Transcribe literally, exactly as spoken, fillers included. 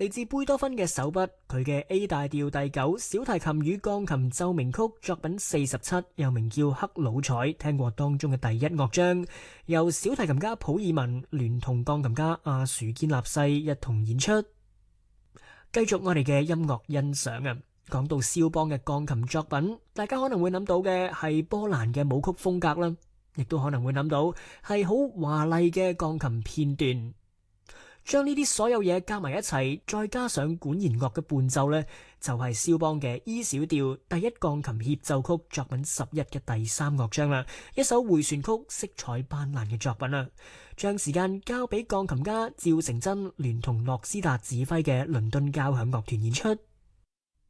嚟自貝多芬嘅手筆，佢嘅 A 大調第九小提琴與鋼琴奏鳴曲作品四十七，又名叫《克魯采》，聽過當中嘅第一樂章，由小提琴家普爾文聯同鋼琴家阿殊堅納西一同演出。繼續我哋嘅音樂欣賞啊！講到肖邦嘅鋼琴作品，大家可能會諗到嘅係波蘭嘅舞曲風格啦，亦都可能會諗到係好華麗嘅鋼琴片段。將呢啲所有嘢加埋一齊，再加上管弦樂嘅伴奏呢，就係肖邦嘅 E 小調第一鋼琴協奏曲作品十一嘅第三樂章啦，一首迴旋曲，色彩斑斕嘅作品啦。將時間交俾鋼琴家趙成真聯同諾斯達指揮嘅倫敦交響樂團演出。